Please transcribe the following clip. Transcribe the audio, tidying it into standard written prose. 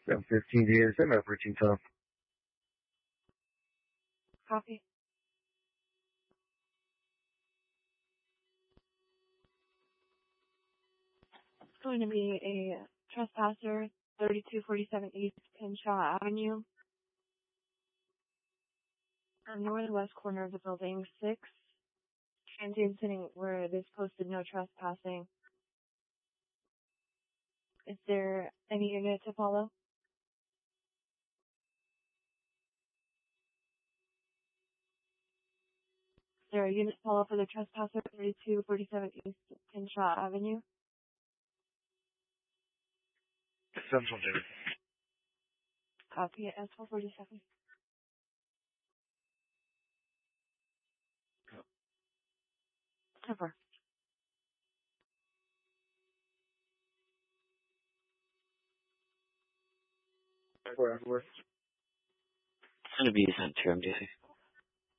7:15 GSM operating time. Copy. It's going to be a trespasser, 3247 East Pinshaw Avenue, northwest corner of the building, 6. Transient sitting where it is posted no trespassing. Is there any unit to follow? Is there a unit to follow for the trespasser, 3247 East Pinshaw Avenue? Central, David. Copy. S447. Over. Where? It's going to be sent to MDC.